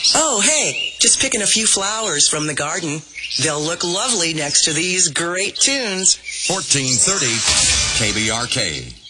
Oh, hey, just picking a few flowers from the garden. They'll look lovely next to these great tunes. 1430 KBRK.